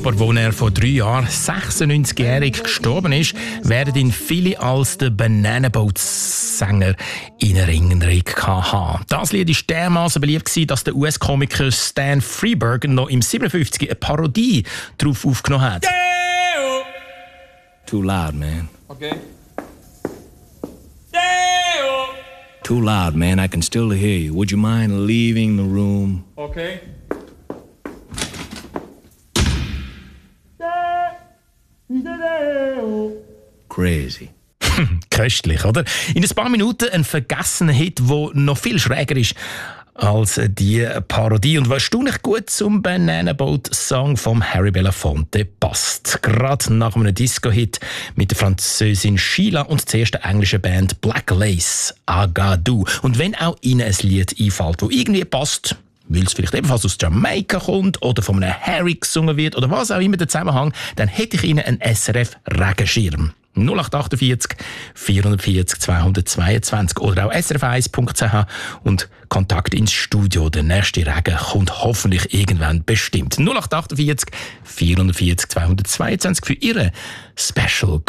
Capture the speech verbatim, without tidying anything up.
aber als er vor drei Jahren sechsundneunzigjährig gestorben ist, werden ihn viele als den Banana Boat Sänger in Erinnerung haben. Das Lied war dermaßen beliebt, dass der U S-Komiker Stan Freberg noch im siebenundfünfzig eine Parodie darauf aufgenommen hat. Deo! Too loud, man. Okay. Deo! Too loud, man. I can still hear you. Would you mind leaving the room? Okay. Crazy. Köstlich, oder? In ein paar Minuten ein vergessener Hit, der noch viel schräger ist als die Parodie und was erstaunlich gut zum Banana Boat Song von Harry Belafonte passt. Gerade nach einem Disco-Hit mit der Französin Sheila und der ersten englischen Band Black Lace, Agadou. Und wenn auch Ihnen ein Lied einfällt, das irgendwie passt, weil es vielleicht ebenfalls aus Jamaika kommt oder von einem Harry gesungen wird oder was auch immer der Zusammenhang, dann hätte ich Ihnen einen S R F-Regenschirm. null acht achtundvierzig vierundvierzig zweihundertzweiundzwanzig oder auch s r f eins punkt c h und Kontakt ins Studio. Der nächste Regen kommt hoffentlich irgendwann bestimmt. null acht achtundvierzig vierundvierzig zweihundertzweiundzwanzig für Ihre Special